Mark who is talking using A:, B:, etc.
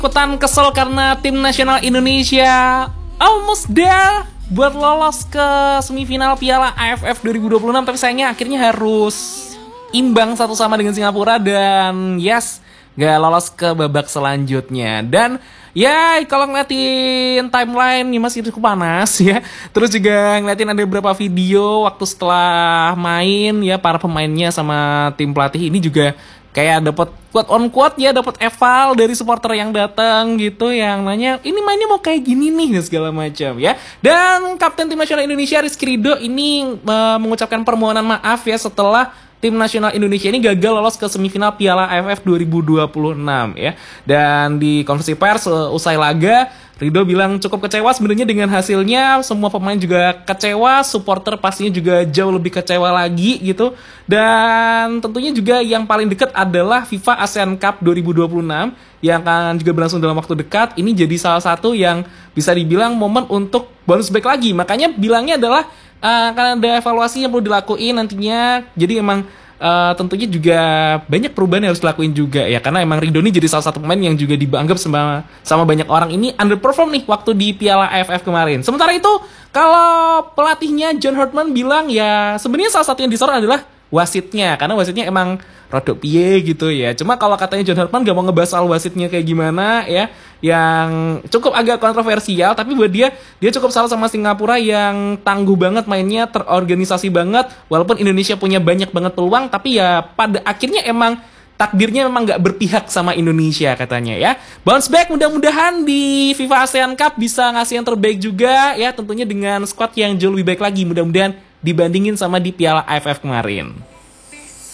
A: Ikutan kesel karena tim nasional Indonesia almost there buat lolos ke semifinal Piala AFF 2026, tapi sayangnya akhirnya harus imbang satu sama dengan Singapura dan gak lolos ke babak selanjutnya. Dan ya kalau ngeliatin timeline ya masih cukup panas ya. Terus juga ngeliatin ada beberapa video waktu setelah main ya, para pemainnya sama tim pelatih ini juga kayak dapat quote on quote ya, dapat eval dari supporter yang datang gitu, yang nanya ini mainnya mau kayak gini nih dan segala macam ya. Dan Kapten Tim Nasional Indonesia Rizky Ridho ini mengucapkan permohonan maaf ya setelah Tim Nasional Indonesia ini gagal lolos ke semifinal Piala AFF 2026 ya. Dan di konferensi pers usai laga, Ridho bilang cukup kecewa sebenarnya dengan hasilnya. Semua pemain juga kecewa, supporter pastinya juga jauh lebih kecewa lagi gitu. Dan tentunya juga yang paling dekat adalah FIFA ASEAN Cup 2026 yang akan juga berlangsung dalam waktu dekat. Ini jadi salah satu yang bisa dibilang momen untuk bounce back lagi. Makanya bilangnya adalah akan ada evaluasi yang perlu dilakuin nantinya. Jadi emang tentunya juga banyak perubahan yang harus dilakuin juga ya, karena emang Ridho ini jadi salah satu pemain yang juga dianggap sama banyak orang ini underperform nih waktu di Piala AFF kemarin. Sementara itu kalau pelatihnya John Herdman bilang ya sebenarnya salah satu yang disorot adalah wasitnya, karena wasitnya emang rodok piye gitu ya. Cuma kalau katanya John Herdman gak mau ngebahas soal wasitnya kayak gimana ya, yang cukup agak kontroversial, tapi buat dia cukup salah sama Singapura yang tangguh banget mainnya, terorganisasi banget. Walaupun Indonesia punya banyak banget peluang, tapi ya pada akhirnya emang takdirnya memang gak berpihak sama Indonesia katanya ya. Bounce back mudah-mudahan di FIFA ASEAN Cup bisa ngasih yang terbaik juga ya, tentunya dengan squad yang jauh lebih baik lagi mudah-mudahan dibandingin sama di Piala AFF kemarin.